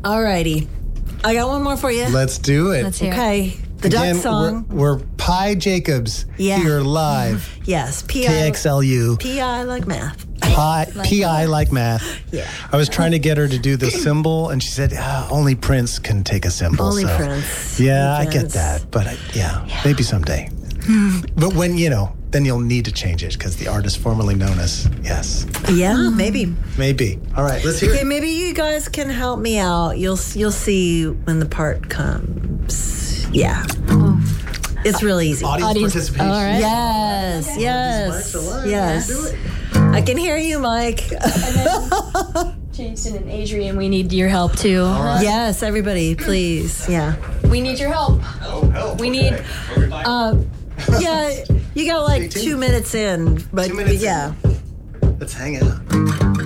All righty. I got one more for you. Let's do it. Let's hear it. Okay. The duck song. We're Pi Jacobs here live. Yes. KXLU. P.I. like math. P.I. like math. Yeah. I was trying to get her to do the cymbal, and she said, only Prince can take a cymbal. Only Prince. Yeah, I get that. But maybe someday. But when, then you'll need to change it because the artist formerly known as, yes. Yeah, maybe. Maybe. All right, let's hear it. Okay, maybe you guys can help me out. You'll see when the part comes. Yeah. It's really easy. Audience participation. All right. Yes. Yes. I can hear you, Mike. Jason and Adrian, we need your help too. Right. Yes, everybody, please. Yeah. We need your help. Oh, help. We need. Yeah, you got like 2 minutes in, but 2 minutes yeah. Let's hang out.